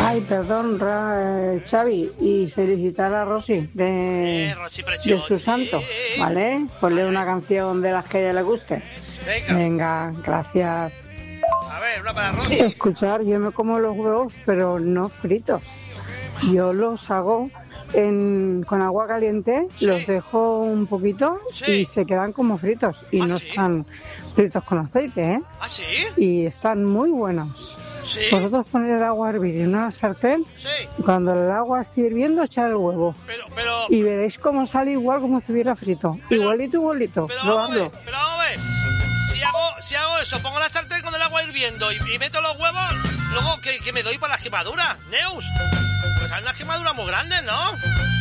Ay, perdón, Xavi, y felicitar a Rosy de su santo, ¿vale? Ponle una canción de las que a ella le guste. Venga, gracias. A ver, una para Rosy. Escuchar, yo me como los huevos, pero no fritos. Yo los hago con agua caliente, los dejo un poquito y se quedan como fritos. Y no están fritos con aceite, ¿eh? ¿Ah, sí? Y están muy buenos. ¿Sí? Vosotros poner el agua a hervir en una sartén, y cuando el agua esté hirviendo, echar el huevo. Pero... Y veréis cómo sale igual como estuviera frito. Igualito. Probadlo. Pero vamos a ver. Si hago eso, pongo la sartén con el agua hirviendo y meto los huevos, luego que me doy para las quemaduras, Neus. Pues hay unas quemaduras muy grandes, ¿no?